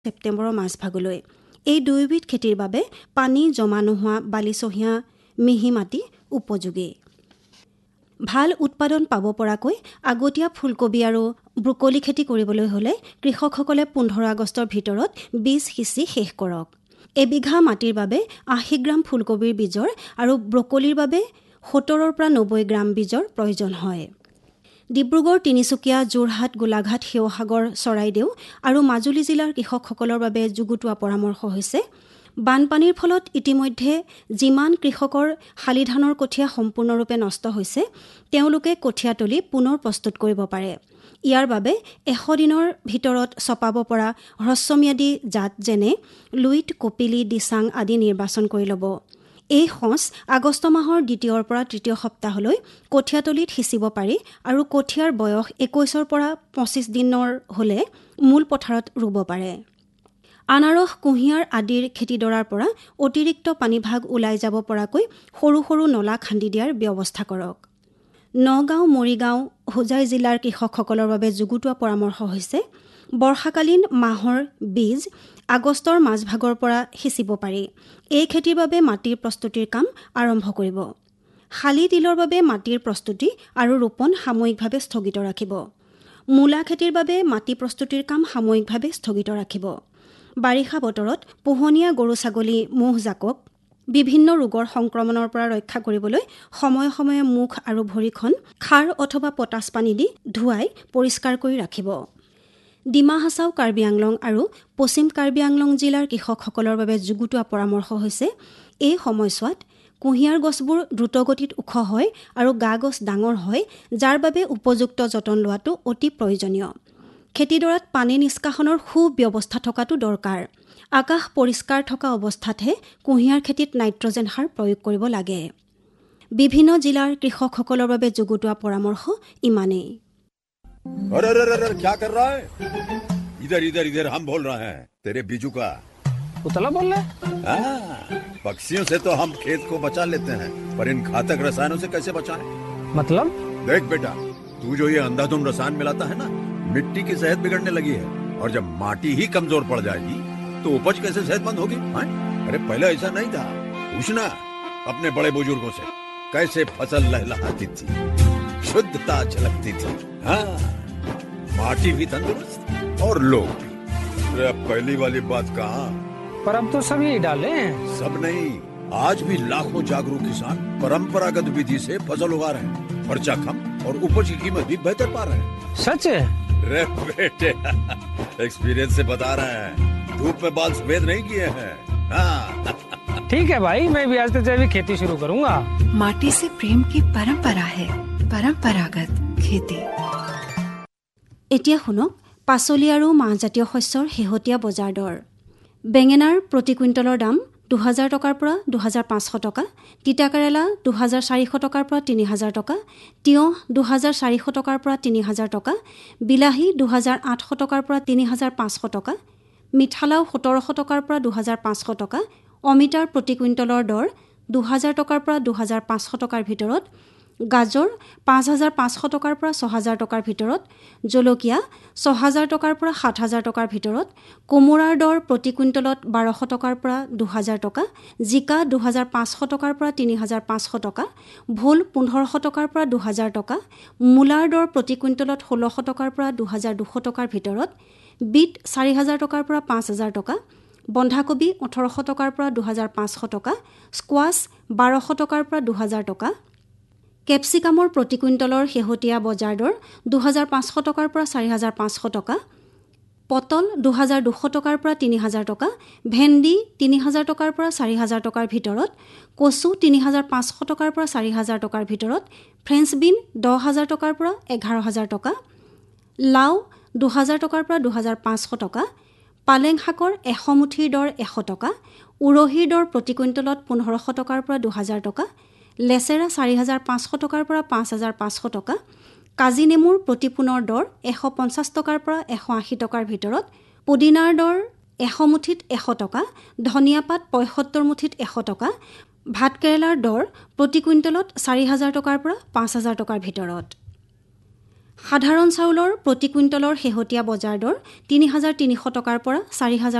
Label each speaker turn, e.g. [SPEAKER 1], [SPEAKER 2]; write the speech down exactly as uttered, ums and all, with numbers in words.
[SPEAKER 1] ছেপ্টেম্বৰৰ মাজভাগলৈ। এই দুয়োবিধ খেতিৰ বাবে পানী জমা নোহোৱা বালিচহীয়া মিহি মাটি উপযোগী। ভাল উৎপাদন পাব পৰাকৈ আগতীয়া ফুলকবি আৰু ব্ৰকলি খেতি কৰিবলৈ হ'লে কৃষকসকলে পোন্ধৰ আগষ্টৰ ভিতৰত বীজ সিঁচি শেষ কৰক। এবিঘা মাটিৰ বাবে আশী গ্ৰাম ফুলকবিৰ বীজৰ আৰু ব্ৰকলিৰ বাবে সত্তৰৰ পৰা নব্বৈ গ্ৰাম বীজৰ প্ৰয়োজন হয়। ডিব্ৰুগড়, তিনিচুকীয়া, যোৰহাট, গোলাঘাট, শিৱসাগৰ, চৰাইদেউ আৰু মাজুলী জিলাৰ কৃষকসকলৰ বাবে যুগুতোৱা পৰামৰ্শ হৈছে বানপানীৰ ফলত ইতিমধ্যে যিমান কৃষকৰ শালি ধানৰ কঠীয়া সম্পূৰ্ণৰূপে নষ্ট হৈছে তেওঁলোকে কঠীয়াতলি পুনৰ প্ৰস্তুত কৰিব পাৰে। ইয়াৰ বাবে এশ দিনৰ ভিতৰত চপাব পৰা হ্ৰস্বম্যাদী জাত যেনে লুইত, কপিলি, দিচাং আদি নিৰ্বাচন কৰি ল'ব। এই সঁচ আগষ্ট মাহৰ দ্বিতীয়ৰ পৰা তৃতীয় সপ্তাহলৈ কঠীয়াতলিত সিঁচিব পাৰি আৰু কঠীয়াৰ বয়স একৈছৰ পৰা পঁচিছ দিনৰ হ'লে মূল পথাৰত ৰুব পাৰে। আনাৰস, কুঁহিয়াৰ আদিৰ খেতিডৰাৰ পৰা অতিৰিক্ত পানীভাগ ওলাই যাব পৰাকৈ সৰু সৰু নলা খান্দি দিয়াৰ ব্যৱস্থা কৰক। নগাঁও, মৰিগাঁও, হোজাই জিলাৰ কৃষকসকলৰ বাবে যুগুতোৱা পৰামৰ্শ হৈছে বৰ্ষাকালীন মাহৰ বীজ আগষ্টৰ মাজভাগৰ পৰা সিঁচিব পাৰি। এই খেতিৰ বাবে মাটিৰ প্ৰস্তুতিৰ কাম আৰম্ভ কৰিব। শালি তিলৰ বাবে মাটিৰ প্ৰস্তুতি আৰু ৰোপণ সাময়িকভাৱে স্থগিত ৰাখিব। মূলা খেতিৰ বাবে মাটি প্ৰস্তুতিৰ কাম সাময়িকভাৱে স্থগিত ৰাখিব। বাৰিষা বতৰত পোহনীয়া গৰু ছাগলী ম'হ জাকক বিভিন্ন ৰোগৰ সংক্ৰমণৰ পৰা ৰক্ষা কৰিবলৈ সময়ে সময়ে মুখ আৰু ভৰিখন খাৰ অথবা পটাছ পানী দি ধুৱাই পৰিষ্কাৰ কৰি ৰাখিব। ডিমা হাছাও, কাৰ্বি আংলং আৰু পশ্চিম কাৰ্বি আংলং জিলাৰ কৃষকসকলৰ বাবে যুগুতোৱা পৰামৰ্শ হৈছে এই সময়ছোৱাত কুঁহিয়াৰ গছবোৰ দ্ৰুতগতিত ওখ হয় আৰু গা গছ ডাঙৰ হয়, যাৰ বাবে উপযুক্ত যতন লোৱাটো অতি প্ৰয়োজনীয়। খেতিডৰাত পানী নিষ্কাশনৰ সুব্যৱস্থা থকাটো দৰকাৰ। আকাশ পৰিষ্কাৰ থকা অৱস্থাতহে কুঁহিয়াৰ খেতিত নাইট্ৰজেন সাৰ প্ৰয়োগ কৰিব লাগে। বিভিন্ন জিলাৰ কৃষকসকলৰ বাবে যুগুতোৱা পৰামৰ্শ ইমানেই।
[SPEAKER 2] अरे अरे अरे क्या कर रहा है? इधर इधर इधर हम बोल रहे हैं तेरे बीजू का।
[SPEAKER 3] उतला बोल रहा है?
[SPEAKER 2] पक्षियों से तो हम खेत को बचा लेते हैं, पर इन घातक रसायनों से कैसे बचाएं?
[SPEAKER 3] मतलब?
[SPEAKER 2] देख बेटा, तू जो ये अंधाधुंध रसायन मिलाता है ना, मिट्टी की सेहत बिगड़ने लगी है। और जब माटी ही कमजोर पड़ जाएगी तो उपज कैसे सेहतमंद होगी? अरे पहले ऐसा नहीं था। पूछना अपने बड़े बुजुर्गों से, कैसे फसल लहलहाती थी, शुद्धता झलकती थी। हाँ, माटी भी तंदुरुस्त और लोग भी। अरे अब पहली वाली बात कहाँ?
[SPEAKER 3] पर अब तो सभी डाले हैं।
[SPEAKER 2] सब नहीं, आज भी लाखों जागरूक किसान परंपरागत विधि से फसल उगा रहे हैं। खर्चा कम और उपज की कीमत भी बेहतर पा रहे हैं।
[SPEAKER 3] सच है?
[SPEAKER 2] रे बेटे, एक्सपीरियंस से बता रहे हैं। धूप में बाल सफेद नहीं किए हैं। हाँ।
[SPEAKER 3] ठीक है भाई, मैं भी आज से जैविक खेती शुरू करूंगा।
[SPEAKER 4] माटी से प्रेम की परंपरा है, परंपरागत खेती।
[SPEAKER 1] এতিয়া শুনক পাচলি আৰু মাহজাতীয় শস্যৰ শেহতীয়া বজাৰ দৰ। বেঙেনাৰ প্ৰতি কুইণ্টলৰ দাম দুহাজাৰ টকাৰ পৰা দুহাজাৰ পাঁচশ টকা, তিতাকেৰেলা দুহাজাৰ চাৰিশ টকাৰ পৰা তিনি হাজাৰ টকা, তিয়ঁহ দুহাজাৰ চাৰিশ টকাৰ পৰা তিনি হাজাৰ টকা, বিলাহী দুহাজাৰ আঠশ টকাৰ পৰা তিনি হাজাৰ পাঁচশ টকা, মিঠালাও সোতৰশ টকাৰ পৰা দুহাজাৰ পাঁচশ টকা, অমিতাৰ প্ৰতি কুইণ্টলৰ দৰ দুহাজাৰ টকাৰ পৰা দুহাজাৰ পাঁচশ টকাৰ ভিতৰত, গাজৰ পাঁচ হাজাৰ পাঁচশ টকাৰ পৰা ছহাজাৰ টকাৰ ভিতৰত, জলকীয়া ছহাজাৰ টকাৰ পৰা সাত হাজাৰ টকাৰ ভিতৰত, কোমোৰাৰ দৰ প্ৰতি কুইণ্টলত বাৰশ টকাৰ পৰা দুহাজাৰ টকা, জিকা দুহাজাৰ পাঁচশ টকাৰ পৰা তিনি হাজাৰ পাঁচশ টকা, ভোল পোন্ধৰশ টকাৰ পৰা দুহাজাৰ টকা, মূলাৰ দৰ প্ৰতি কুইণ্টলত ষোল্লশ টকাৰ পৰা দুহাজাৰ দুশ টকাৰ ভিতৰত, বিট চাৰি হাজাৰ টকাৰ পৰা পাঁচ হাজাৰ টকা, বন্ধাকবি ওঠৰশ টকাৰ পৰা দুহাজাৰ পাঁচশ টকা, স্কোৱাছ বাৰশ টকাৰ পৰা দুহাজাৰ টকা, কেপচিকামৰ প্ৰতি কুইণ্টলৰ শেহতীয়া বজাৰ দৰ দুহাজাৰ পাঁচশ টকাৰ পৰা চাৰি হাজাৰ পাঁচশ টকা, পটল দুহাজাৰ দুশ টকাৰ পৰা তিনি হাজাৰ টকা, ভেন্দি তিনি হাজাৰ টকাৰ পৰা চাৰি হাজাৰ টকাৰ ভিতৰত, কচু তিনি হাজাৰ পাঁচশ টকাৰ পৰা চাৰি হাজাৰ টকাৰ ভিতৰত, ফ্ৰেঞ্চ বিন দহ হাজাৰ টকাৰ পৰা এঘাৰ হাজাৰ টকা, লাও দুহাজাৰ টকাৰ পৰা দুহাজাৰ পাঁচশ টকা, পালেং শাকৰ এশ মুঠিৰ দৰ এশ টকা, উৰহীৰ দৰ প্ৰতি কুইণ্টলত পোন্ধৰশ টকাৰ পৰা দুহাজাৰ টকা, লেচেৰা চাৰি হাজাৰ পাঁচশ টকাৰ পৰা পাঁচ হাজাৰ পাঁচশ টকা, কাজি নেমুৰ প্ৰতি পোনৰ দৰ এশ পঞ্চাছ টকাৰ পৰা এশ আশী টকাৰ ভিতৰত, পুদিনাৰ দৰ এশ মুঠিত এশ টকা, ধনিয়া পাত পঁয়সত্তৰ মুঠিত এশ টকা, ভাত কেৰেলাৰ দৰ প্ৰতি কুইণ্টলত চাৰি হাজাৰ টকাৰ পৰা পাঁচ হাজাৰ টকাৰ ভিতৰত। সাধাৰণ চাউলৰ প্ৰতি কুইণ্টলৰ শেহতীয়া বজাৰ দৰ তিনি হাজাৰ তিনিশ টকাৰ পৰা চাৰি হাজাৰ